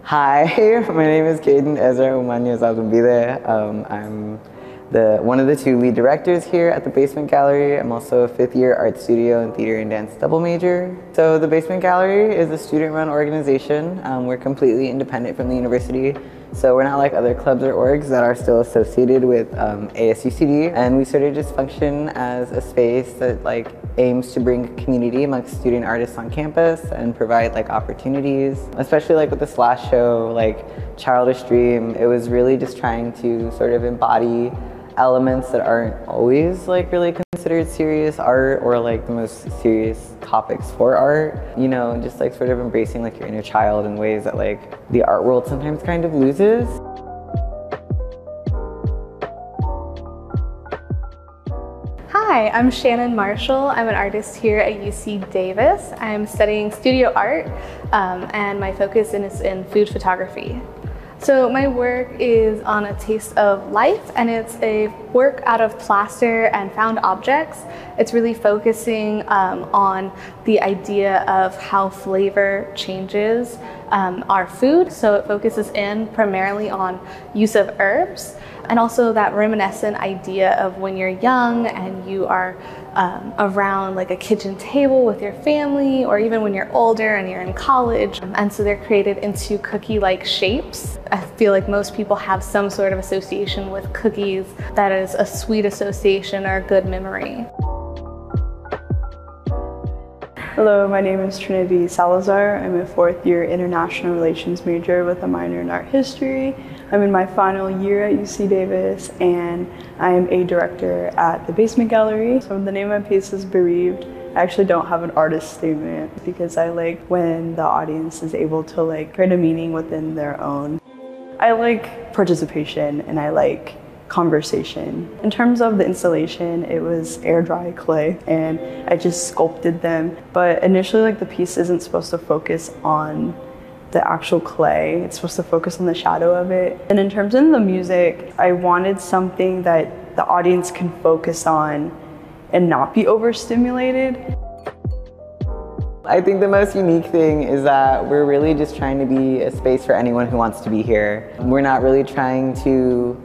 Hi, my name is Caden Ezra Umañez Aldumbide. I'm one of the two lead directors here at the Basement Gallery. I'm also a fifth-year art studio and theater and dance double major. So the Basement Gallery is a student-run organization. We're completely independent from the university. So we're not like other clubs or orgs that are still associated with ASUCD. And we sort of just function as a space that aims to bring community amongst student artists on campus and provide opportunities. Especially with this last show, Childish Dream, it was really just trying to sort of embody elements that aren't always really considered serious art or the most serious topics for art. You know, just sort of embracing your inner child in ways that the art world sometimes kind of loses. Hi, I'm Shannon Marshall. I'm an artist here at UC Davis. I'm studying studio art and my focus is in food photography. So my work is on a taste of life, and it's a work out of plaster and found objects. It's really focusing on the idea of how flavor changes our food. So it focuses in primarily on use of herbs, and also that reminiscent idea of when you're young and you are around a kitchen table with your family, or even when you're older and you're in college. And so they're created into cookie-like shapes. I feel like most people have some sort of association with cookies that is a sweet association or a good memory. Hello, my name is Trinity Salazar. I'm a fourth-year international relations major with a minor in art history. I'm in my final year at UC Davis, and I'm a director at the Basement Gallery. So the name of my piece is Bereaved. I actually don't have an artist statement because I like when the audience is able to create a meaning within their own. I like participation and I like conversation. In terms of the installation, it was air dry clay and I just sculpted them. But initially the piece isn't supposed to focus on the actual clay. It's supposed to focus on the shadow of it. And in terms of the music, I wanted something that the audience can focus on and not be overstimulated. I think the most unique thing is that we're really just trying to be a space for anyone who wants to be here. We're not really trying to